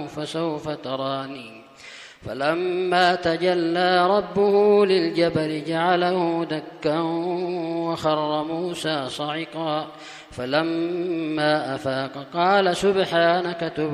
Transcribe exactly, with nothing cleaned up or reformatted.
فسوف تراني فلما تجلى ربه للجبل جعله دكا وخر موسى صعقا فلما أفاق قال سبحانك تبت